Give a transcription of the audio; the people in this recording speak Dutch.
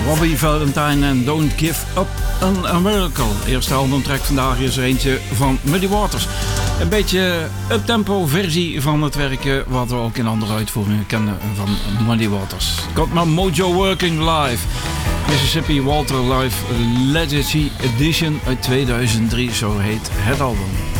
Robbie Valentine en Don't Give Up on a Miracle. Eerste albumtrack vandaag is er eentje van Muddy Waters. Een beetje uptempo versie van het werk wat we ook in andere uitvoeringen kennen van Muddy Waters. Got My Mojo Working Live. Mississippi Walter Live Legacy Edition uit 2003, zo heet het album.